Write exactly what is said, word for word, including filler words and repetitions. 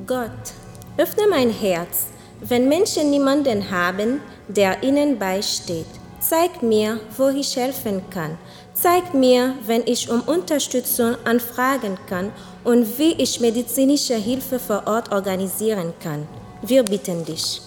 Gott, öffne mein Herz, wenn Menschen niemanden haben, der ihnen beisteht. Zeig mir, wo ich helfen kann. Zeig mir, wenn ich um Unterstützung anfragen kann und wie ich medizinische Hilfe vor Ort organisieren kann. Wir bitten dich.